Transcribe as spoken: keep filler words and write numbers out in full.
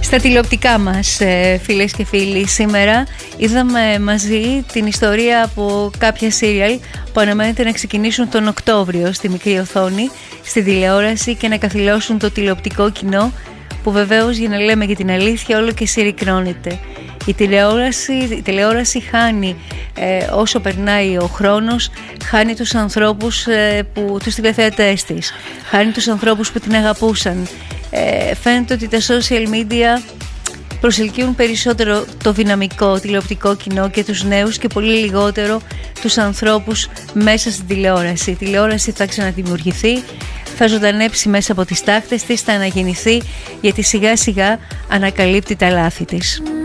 Στα τηλεοπτικά μας, φίλες και φίλοι, σήμερα είδαμε μαζί την ιστορία από κάποια σύριαλ που αναμένεται να ξεκινήσουν τον Οκτώβριο στη μικρή οθόνη, στην τηλεόραση και να καθυλώσουν το τηλεοπτικό κοινό που βεβαίως, για να λέμε και την αλήθεια, όλο και συρρικνώνεται. Η τηλεόραση, η τηλεόραση χάνει ε, όσο περνάει ο χρόνος, χάνει τους ανθρώπους ε, που, τους τηλεθεατές της, χάνει τους ανθρώπους που την αγαπούσαν. Ε, φαίνεται ότι τα social media προσελκύουν περισσότερο το δυναμικό τηλεοπτικό κοινό και τους νέους και πολύ λιγότερο τους ανθρώπους μέσα στην τηλεόραση. Η τηλεόραση θα ξαναδημιουργηθεί, θα ζωντανέψει μέσα από τις τάχτες της, θα αναγεννηθεί, γιατί σιγά σιγά ανακαλύπτει τα λάθη της.